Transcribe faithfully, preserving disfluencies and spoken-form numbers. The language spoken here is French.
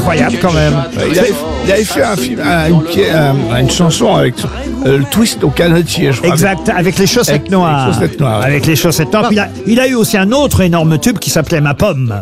incroyable quand même. Il avait, il avait fait un film, un- une, pièce- un- une chanson avec euh, le twist au canotier, je crois. Exact, avec les chaussettes Avec- noires. avec les chaussettes noires. Avec les chaussettes noires. Puis il, a, il a eu aussi un autre énorme tube qui s'appelait Ma Pomme.